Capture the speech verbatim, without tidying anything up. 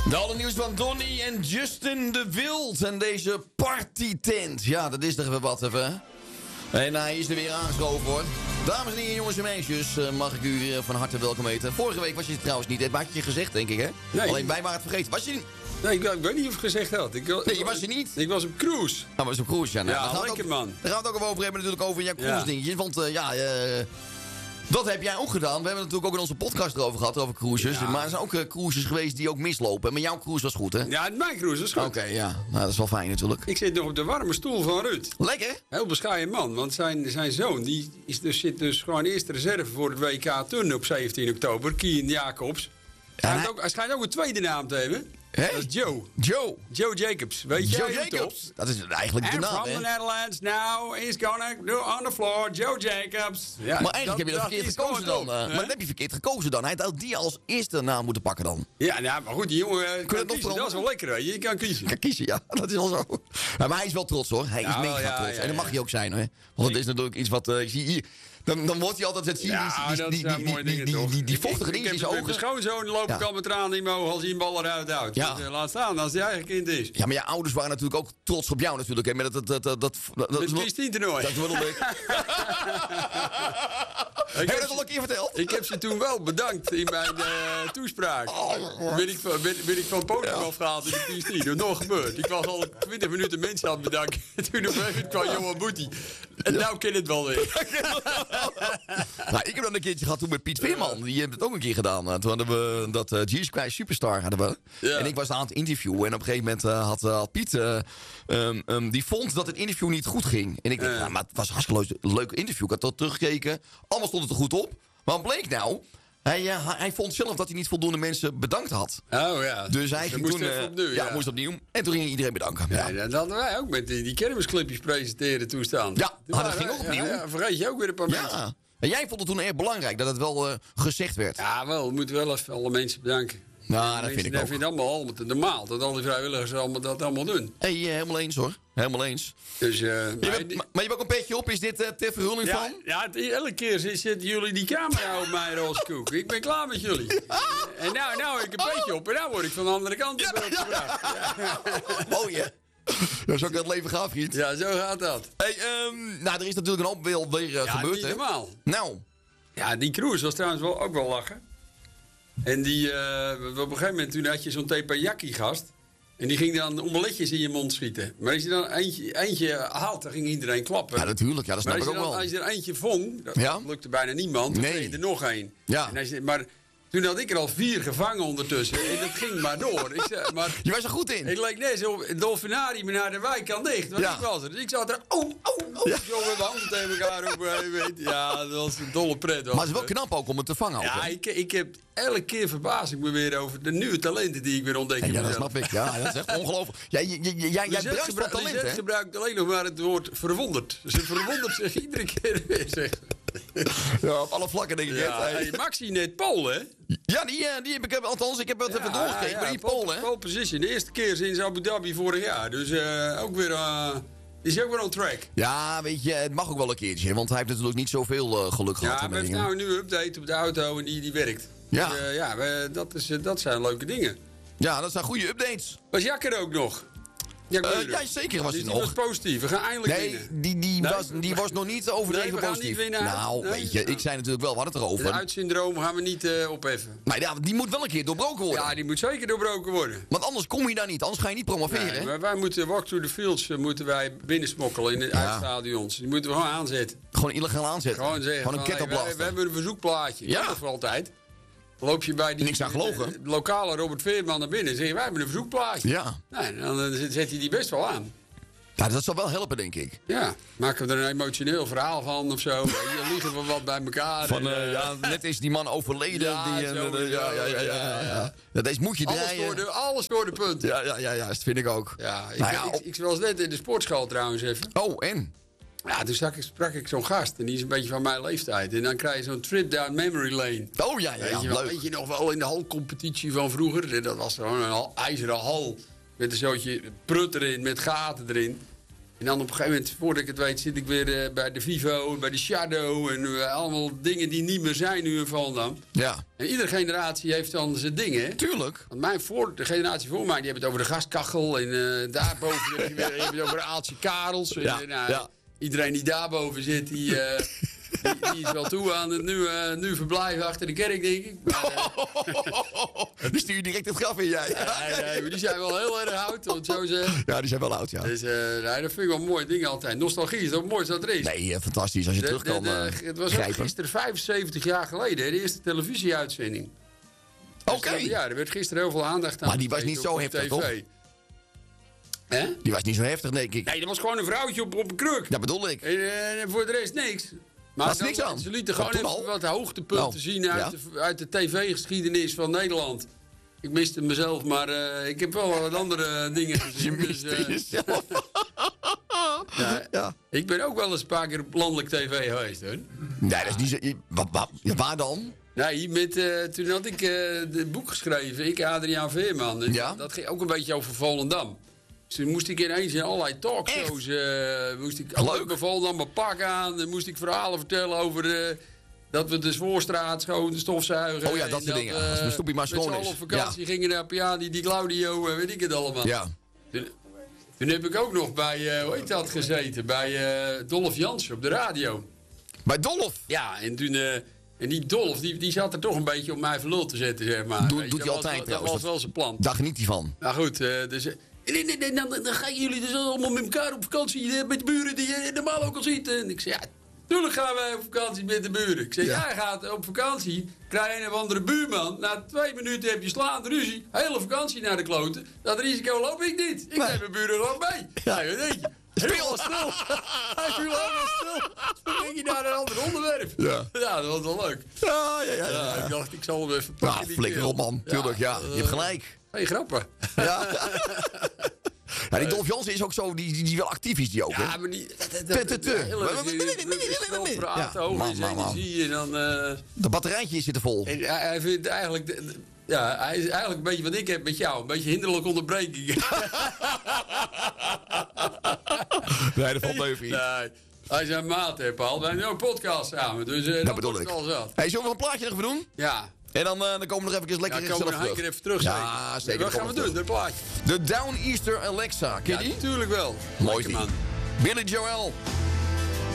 De alle nieuws van Donny en Justin de Wild en deze partytent. Ja, dat is toch weer wat even. En hij is er weer aangeschoven hoor. Dames en heren, jongens en meisjes, uh, mag ik u uh, van harte welkom heten. Vorige week was je het trouwens niet, dat had je gezegd denk ik hè? Nee. Alleen wij waren het vergeten. Was je niet? Nee, ik, ik weet niet of ik gezegd had. Ik, nee, ik, je was er niet? Ik was op cruise. Nou, was op cruise, ja. Nou, Ja, daar lekker ook, man. Daar gaan we het ook over hebben natuurlijk, over jouw cruise Ja. dingetjes. Want uh, ja, uh, dat heb jij ook gedaan. We hebben het natuurlijk ook in onze podcast erover gehad, over cruises. Ja. Maar er zijn ook uh, cruises geweest die ook mislopen. Maar jouw cruise was goed hè? Ja, mijn cruise is goed. Oké, okay, ja. Nou, dat is wel fijn natuurlijk. Ik zit nog op de warme stoel van Ruud. Lekker? Heel bescheiden man, want zijn, zijn zoon die is dus, zit dus gewoon eerste reserve voor het W K turnen op zeventien oktober. Kien Jacobs. Ja, Hij, hij... ook, hij schijnt ook een tweede naam te hebben. Hey? Dat is Joe. Joe. Joe Jacobs. Weet je? Joe Jacobs. Dat is eigenlijk de And naam, from hè? the Netherlands now, he's gonna do on the floor, Joe Jacobs. Ja, Maar eigenlijk heb je dat verkeerd is gekozen gewoon dan. Uh, top, maar dat heb je verkeerd gekozen dan. Hij had die als eerste naam moeten pakken dan. Ja, nou, maar goed, die jongen uh, kan het nog kiezen. Dat veranderen? is wel lekker, weet je. Je kan kiezen. Kan kiezen, ja. Dat is wel zo. Ja, maar hij is wel trots hoor. Hij is Ja, mega ja, trots. ja, en dat ja. mag hij ook zijn hoor. Want het is natuurlijk iets wat... Uh, ik zie hier... Dan, dan wordt hij altijd het zien. Ja, die, dat die, zijn die, mooie die, dingen die, toch. die, die Ik- vochtige ik- dingen in ik zijn heb met ogen. mijn schoonzoon lopen Ja. kan met tranen in mijn ogen als hij een bal eruit houdt. Ja. Dus, uh, laat staan als hij eigen kind is. Ja, maar je ouders waren natuurlijk ook trots op jou natuurlijk. Hè, met dat, dat, dat, dat, dat, Met dat, het Christine toernooi. dat bedoel ik. Heb je dat al een keer verteld? Ik heb ze toen wel bedankt in mijn uh, toespraak. Ben ik, van- ben, ben ik van het podium afgehaald in de Christine. Dat is nog gebeurd. Ik was al twintig minuten mensen aan het bedanken. Toen op een gegeven moment kwam Johan Boetie. En nou ken het wel weer. Nou, ik heb dat een keertje gehad toen met Piet Veerman. Die heeft het ook een keer gedaan. Uh, Toen hadden we dat uh, Jesus Christ Superstar hadden we. Ja. En ik was aan het interviewen. En op een gegeven moment uh, had, uh, had Piet... Uh, um, um, die vond dat het interview niet goed ging. En ik dacht, Ja. nou, maar het was een hartstikke leuk, leuk interview. Ik had dat teruggekeken. Allemaal stond het er goed op. Maar wat bleek nou... Hij, uh, hij vond zelf dat hij niet voldoende mensen bedankt had. Oh ja. Dus hij Dat ging moest toen... even uh, opnieuw, ja, ja. moest opnieuw. En toen ging iedereen bedanken. Ja, Ja, dat hadden wij ook met die, die kermisclipjes presenteren toestaan. Ja, Toen ah, dat waren ging wij- ook opnieuw. Ja, ja, vergeet je ook weer een paar mensen. ja. En jij vond het toen erg belangrijk dat het wel uh, gezegd werd. Ja, wel. We moeten wel even alle mensen bedanken. Nou, dat Mensen, vind ik dat ook. vind ik allemaal, allemaal te normaal. Dat al die vrijwilligers allemaal, dat allemaal doen. Hé, hey, uh, helemaal eens hoor. Helemaal eens. Dus, uh, Je maar, hebt, maar, maar je hebt ook een petje op. Is dit uh, ter verhulling ja, van? ja, het- elke keer zetten jullie die camera op mijn roze koek. Ik ben klaar met jullie. En nou, nou heb ik een petje op en nou word ik van de andere kant op beeld gebracht. Mooi hè? Ja, zo kan het leven gaan, vriend. Ja, zo gaat dat. Hey, um, nou, er is natuurlijk een hoop wel weer uh, Ja, gebeurd, niet hè? normaal. Nou, Ja, die cruise was trouwens wel, ook wel lachen. En die, uh, op een gegeven moment, toen had je zo'n teppanyaki gast. En die ging dan omeletjes in je mond schieten. Maar als je dan eentje, eentje haalt, dan ging iedereen klappen. ja, natuurlijk. Ja, dat maar snap als ik je, ook dan, wel. als je er eentje vong, dat Ja. lukte bijna niemand, dan Nee. kreeg je er nog één. Ja. En als je, maar toen had ik er al vier gevangen ondertussen. En dat ging maar door. Ik, zei, maar, Je was er goed in. ik leek net zo het dolfinarium naar de wijk kan dicht. Want Ja. ik was er. Dus ik zat er. Oh, oh, oh. Ja. Zo met mijn handen tegen elkaar op. eh, weet. Ja, dat was een dolle pret. Maar het is wel knap ook om het te vangen. ook, Ja, hè? ik, ik heb elke keer verbaas ik me weer over de nieuwe talenten die ik weer ontdek. Ja, in ja, dat mezelf. snap ik. Ja, dat is echt ongelooflijk. Jij, jij, jij, jij, jij Lisette bruist van gebru- talent, Lisette hè? gebruikt alleen nog maar het woord verwonderd. Ze verwondert zich iedere keer weer. Zeg. Ja, op alle vlakken denk ik. Ja, hè? hey, Maxi net Pool, hè? Ja, die, eh, die heb ik, althans, ik heb het even doorgekeken. bij die Polen, hè? Pole position. De eerste keer sinds Abu Dhabi vorig jaar. Dus uh, ook weer, uh, is ook weer on track. Ja, weet je, het mag ook wel een keertje. Want hij heeft natuurlijk niet zoveel uh, geluk gehad. Ja, en we hebben dingen. nou een nieuwe update op de auto en die, die werkt. Ja. Dus, uh, ja, we, dat, is, uh, dat zijn leuke dingen. Ja, dat zijn goede updates. Was Jack er ook nog? Jack Uh, Meurer. ja, zeker was Dus hij die nog. was positief. We gaan eindelijk Nee, winnen. die, die, Nee? was, die was nog niet overdreven Nee, we gaan positief. niet winnen. Nou, Nee? weet je, ik zei natuurlijk wel, we hadden het Het erover. uitsyndroom gaan we niet uh, opheffen. Maar ja, die moet wel een keer doorbroken worden. Ja, die moet zeker doorbroken worden. Want anders kom je daar niet, anders ga je niet promoveren. Nee, hè? maar wij moeten Walk to the Fields uh, moeten wij binnensmokkelen in de Ja. uitstadions. Die moeten we gewoon aanzetten. Gewoon illegaal aanzetten. Gewoon zeggen, Gewoon een van, ket hey, op we, we hebben een verzoekplaatje. Ja. Ja. Dat voor altijd. Loop je bij die Niks aan gelogen. de, de lokale Robert Veerman naar binnen en zeg je, wij hebben een verzoekplaatje. Ja. Nee, dan uh, zet zet hij die best wel aan. Ja, dat zal wel helpen, denk ik. Ja, maken we er een emotioneel verhaal van of zo. Je liegen we wat bij elkaar. Van, en, uh, uh, ja, net is die man overleden. Ja, die, uh, zo, uh, ja, ja, ja, ja, ja, ja. Ja, deze moet je alles, draaien. door de, alles door de punten. Ja, ja, ja, ja, dat vind ik ook. Ja, ik, Nou ja, ik, op- ik, ik was net in de sportschool trouwens even. Oh, en? Ja, toen sprak ik, sprak ik zo'n gast en die is een beetje van mijn leeftijd. En dan krijg je zo'n trip down memory lane. Oh, ja, ja, Weet, ja, je wel, leuk. weet je nog wel in de halcompetitie van vroeger? En dat was gewoon een hal- ijzeren hal met een zootje prut erin, met gaten erin. En dan op een gegeven moment, voordat ik het weet, zit ik weer uh, bij de Vivo, bij de Shadow. En uh, allemaal dingen die niet meer zijn nu in Volendam. Ja. En iedere generatie heeft dan zijn dingen. Tuurlijk. Want mijn voor, de generatie voor mij, die hebben het over de gaskachel. En uh, daarboven heb je weer heb je het over Aaltje Karels. En, Ja, uh, nou, ja. Iedereen die daarboven zit, die, uh, die, die is wel toe aan het nu, uh, nu verblijven achter de kerk, denk ik. Maar, uh, Die stuur je direct het graf in, jij. nee, nee, maar die zijn wel heel erg oud, om het zo te zeggen. Ja, die zijn wel oud, ja. Dus uh, nee, dat vind ik wel een mooi ding altijd. Nostalgie is ook het mooiste dat er is. Nee, uh, fantastisch. Als je De- terug de- kan de- uh, het was ook grijpen. gisteren vijfenzeventig jaar geleden, hè, de eerste televisieuitzending. Oké. Dus, ja, er werd gisteren heel veel aandacht aan Maar die was besteed niet zo op heftig, tv. toch? Hè? Die was niet zo heftig, denk ik. Nee, dat was gewoon een vrouwtje op, op een kruk. Dat bedoel ik. En, uh, en voor de rest niks. Maar Was dan- niks aan? Ze lieten Dat gewoon toen even al? wat hoogtepunten Oh, zien uit, ja. de, uit de tv-geschiedenis van Nederland. Ik miste mezelf, maar uh, ik heb wel wat andere dingen gezien. Je miste dus, uh, jezelf. ja, Ja. Ik ben ook wel eens een paar keer op landelijk tv geweest, hoor. Nee, dat is niet zo... je- Wat, wat, ja, waar dan? Nee, met, uh, toen had ik uh, het boek geschreven, ik Adriaan Veerman. En Ja? Dat ging ook een beetje over Volendam. Dus toen moest ik ineens in allerlei talkshows... Uh, moest ik Leuk. bij Volendam mijn pak aan. Dan moest ik verhalen vertellen over... Uh, dat we de Spoorstraat schoon, de stofzuigen... Oh ja, dat en soort dingen. uh, Als mijn stoepie maar schoon met z'n is. allen op vakantie gingen naar Piani, die Claudio, uh, weet ik het allemaal. Ja. Toen, toen heb ik ook nog bij, uh, hoe heet dat, gezeten? Bij uh, Dolph Jansen op de radio. Bij Dolf. Ja, en toen... Uh, en die Dolph, die, die zat er toch een beetje om mij voor lul te zetten, zeg maar. Doet- Weet je, doet hij dat was altijd wel- Dat trouwens. was wel zijn plan. Daar geniet hij van. Nou goed, uh, dus... uh, nee, nee, nee, dan, dan gaan jullie dus allemaal met elkaar op vakantie uh, met de buren die je normaal ook al ziet. En ik zei, ja, tuurlijk gaan wij op vakantie met de buren. Ik zei, Ja. jij gaat op vakantie, krijg je een of andere buurman. Na twee minuten heb je slaande ruzie, hele vakantie naar de kloten. Dat risico loop ik niet. Ik Nee. neem mijn buren gewoon mee. Ja. Ja, wat denk je? Speel. Helemaal stil. Hij viel helemaal stil. Toen ging je naar een ander onderwerp. Ja. Ja, dat was wel leuk. Ja, ja, ja. Ja, ja. ik dacht, ik zal hem even Nou, pakken. die flikker kerel. op, man. Tuurlijk, ja. Je hebt gelijk. Hey, grappen. Ja. Ja, die Dolf Jansen is ook zo, die, die, die wel actief is die ook, hè? Ja, maar die... Te, te, te. Praten Ja, over man, zijn man, man. energie en dan... uh, De batterijtjes zitten vol. en hij, hij vindt eigenlijk... de- de- ja, hij is eigenlijk een beetje wat ik heb met jou. Een beetje hinderlijke onderbreking. Nee, dat valt mee, vriend. Nee, hij is een maat, hè, Paul. Wij hebben een podcast samen, dus uh, dat, Dat bedoel wordt ik. het al zat. Hey, zullen we een plaatje nog even doen? Ja, En dan, uh, dan komen we nog even lekker ja, komen we gezellig nog een terug. keer even terug. Ja, zeker. Wat gaan we doen? Dat plaatje. De Down Easter Alexa. Ken Ja, je die? natuurlijk wel. Mooi Lekker, die. man. Billy Joel.